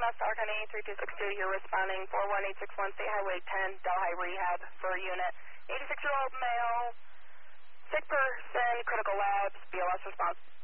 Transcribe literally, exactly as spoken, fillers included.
West, Dollar County three two six two, you're responding four one eight six one, State Highway ten, Delhi Rehab for unit. eighty-six-year-old male, sick person, critical labs, B L S response.